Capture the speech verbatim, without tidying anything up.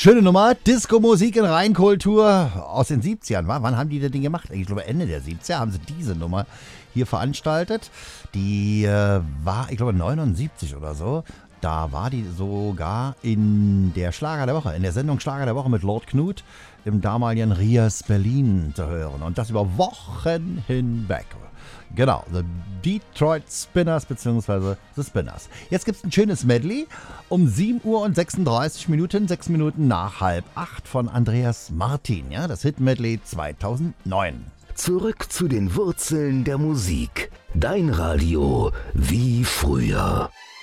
Schöne Nummer, Disco-Musik in Rheinkultur aus den siebzigern. War? Wann haben die das Ding gemacht? Ich glaube Ende der siebziger haben sie diese Nummer hier veranstaltet. Die äh, war, ich glaube neunundsiebzig oder so. Da war die sogar in der Schlager der Woche, in der Sendung Schlager der Woche mit Lord Knut im damaligen Rias Berlin zu hören. Und das über Wochen hinweg. Genau, The Detroit Spinners bzw. The Spinners. Jetzt gibt es ein schönes Medley um sieben Uhr und sechsunddreißig Minuten, sechs Minuten nach halb acht von Andreas Martin. Ja, das Hit-Medley zweitausendneun. Zurück zu den Wurzeln der Musik. Dein Radio wie früher.